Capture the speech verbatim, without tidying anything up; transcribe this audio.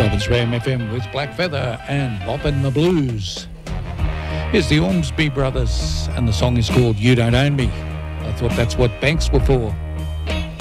Melbourne's Ram F M with Black Feather and Boppin' the Blues. Here's the Ormsby Brothers, and the song is called You Don't Own Me. I thought that's what banks were for.